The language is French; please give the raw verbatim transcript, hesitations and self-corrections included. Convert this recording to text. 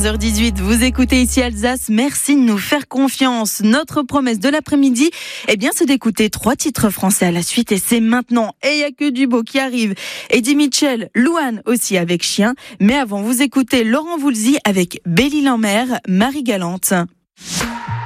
quinze heures dix-huit, vous écoutez ici Alsace, merci de nous faire confiance. Notre promesse de l'après-midi, eh bien, c'est d'écouter trois titres français à la suite et c'est maintenant. Et il y a que du beau qui arrive. Eddie Mitchell, Louane aussi avec Chien. Mais avant, vous écoutez Laurent Voulzy avec Belle-Île-en-Mer, Marie Galante.